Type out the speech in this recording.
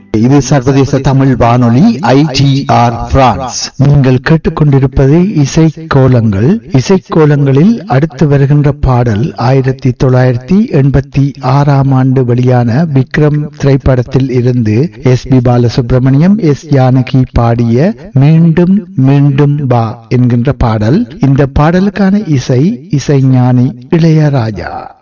இது சர்வதேச தமிழ் வானொலி ITR பிரான்ஸ். நீங்கள் கேட்டுக்கொண்டிருப்பது இசைக்கோலங்கள். இசைக்கோலங்களில் அடுத்து வருகின்ற பாடல் 1986 ஆண்டு வெளியான விக்ரம் திரைப்படத்தில் இருந்து SB பாலசுப்ரமணியம், S ஜானகி பாடிய மீண்டும் மீண்டும் வா என்கின்ற பாடல். இந்த பாடலுக்கான இசைஞானி இளையராஜா.